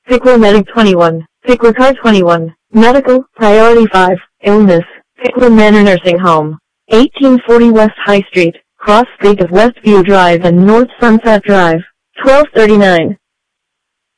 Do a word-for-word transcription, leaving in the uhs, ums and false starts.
Pickler Medic twenty-one, Pickler Car twenty-one, Medical, Priority five, Illness, Pickler Manor Nursing Home, eighteen forty West High Street, cross street of Westview Drive and North Sunset Drive, twelve thirty-nine.